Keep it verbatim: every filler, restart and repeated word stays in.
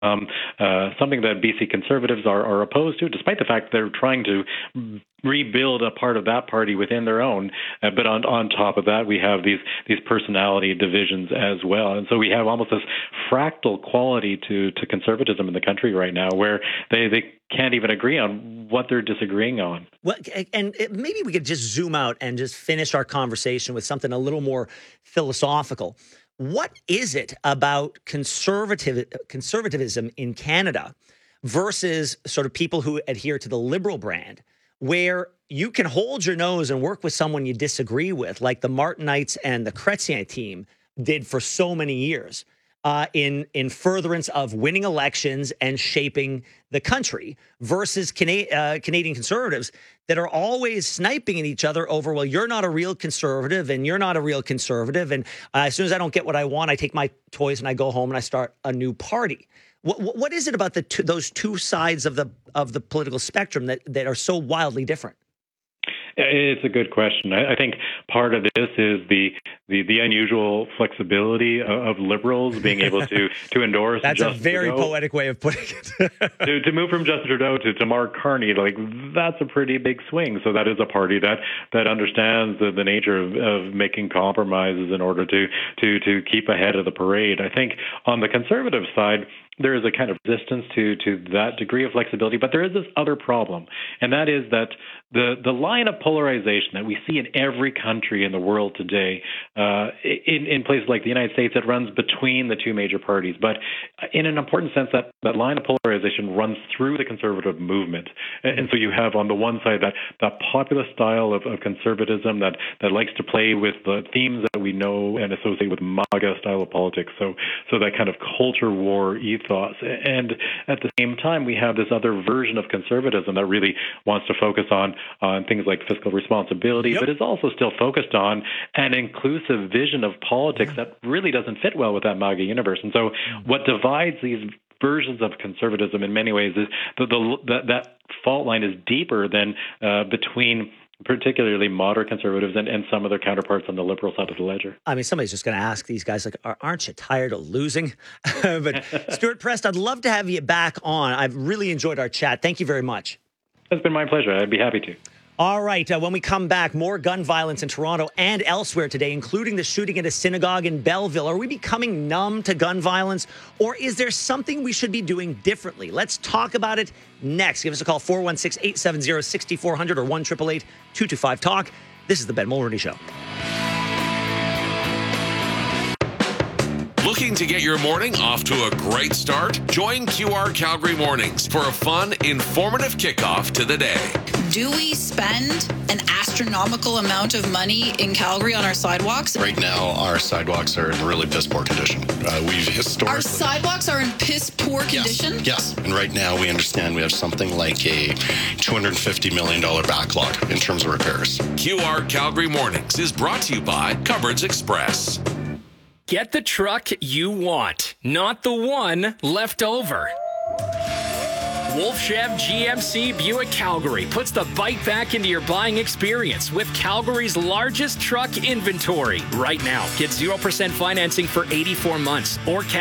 Um, uh, something that B C Conservatives are, are opposed to, despite the fact they're trying to rebuild a part of that party within their own. Uh, but on on top of that, we have these these personality divisions as well, and so we have almost this fractal quality to to conservatism in the country right now, where they they can't even agree on what they're disagreeing on. Well, and maybe we could just zoom out and just finish our conversation with something a little more philosophical. What is it about conservative conservatism in Canada versus sort of people who adhere to the liberal brand, where you can hold your nose and work with someone you disagree with, like the Martinites and the Chrétien team did for so many years, uh, in, in furtherance of winning elections and shaping the country, versus Cana- uh, Canadian conservatives that are always sniping at each other over, well, you're not a real conservative and you're not a real conservative. And uh, as soon as I don't get what I want, I take my toys and I go home and I start a new party. What, what is it about the two, those two sides of the of the political spectrum that, that are so wildly different? It's a good question. I think part of this is the the, the unusual flexibility of, of liberals being able to to endorse. That's Justin a very Trudeau. Poetic way of putting it. to, to move from Justin Trudeau to, to Mark Carney, like that's a pretty big swing. So that is a party that that understands the, the nature of, of making compromises in order to to to keep ahead of the parade. I think on the conservative side, there is a kind of resistance to to that degree of flexibility, but there is this other problem, and that is that the the line of polarization that we see in every country in the world today, uh, in in places like the United States, it runs between the two major parties. But in an important sense, that that line of polarization runs through the conservative movement, and, and so you have on the one side that that populist style of, of conservatism that that likes to play with the themes that we know and associate with MAGA style of politics. So so that kind of culture war ethos. And at the same time, we have this other version of conservatism that really wants to focus on on things like fiscal responsibility, yep. but is also still focused on an inclusive vision of politics yeah. that really doesn't fit well with that MAGA universe. And so what divides these versions of conservatism in many ways is the, the, that, that fault line is deeper than uh, between particularly moderate conservatives and, and some of their counterparts on the liberal side of the ledger. I mean, somebody's just going to ask these guys, like, aren't you tired of losing? But Stuart Prest, I'd love to have you back on. I've really enjoyed our chat. Thank you very much. It's been my pleasure. I'd be happy to. All right. Uh, when we come back, more gun violence in Toronto and elsewhere today, including the shooting at a synagogue in Belleville. Are we becoming numb to gun violence, or is there something we should be doing differently? Let's talk about it next. Give us a call, four one six, eight seven zero, six four zero zero or one eight eight eight, two two five, talk. This is the Ben Mulroney Show. Looking to get your morning off to a great start? Join Q R Calgary Mornings for a fun, informative kickoff to the day. Do we spend an astronomical amount of money in Calgary on our sidewalks? Right now, our sidewalks are in really piss poor condition. Uh, we've historically... Our sidewalks are in piss poor condition? Yes, yes. And right now, we understand we have something like a two hundred fifty million dollars backlog in terms of repairs. Q R Calgary Mornings is brought to you by Cupboards Express. Get the truck you want, not the one left over. Wolf Chev G M C Buick Calgary puts the bike back into your buying experience with Calgary's largest truck inventory. Right now, get zero percent financing for eighty-four months or cash